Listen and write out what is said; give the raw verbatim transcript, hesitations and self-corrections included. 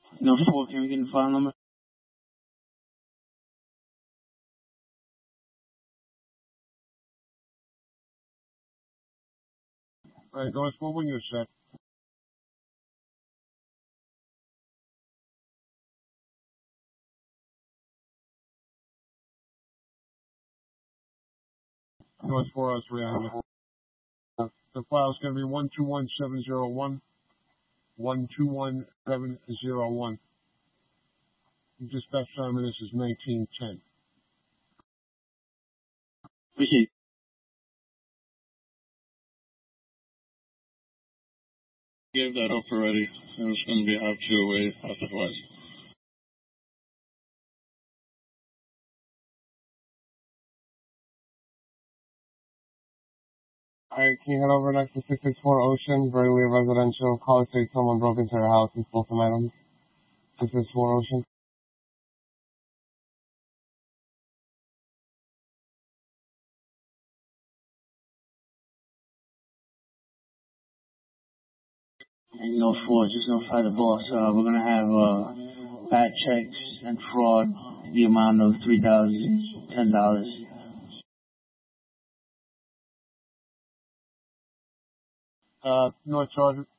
No four, can we get the file number? All right, North four, when you're set. North four oh three, I have it. The file is going to be one two one seven zero one, one two one seven zero one. Dispatch time of this is nineteen ten. Appreciate it. Gave that up already. It was going to be have to away otherwise. Alright, can you head over next to six six four Ocean, Burley Residential? Call it say someone broke into your house and stole some items. six six four Ocean. No four, just notify the boss. Uh, we're gonna have uh, bad checks and fraud, the amount of three thousand ten dollars. Uh, North Sergeant.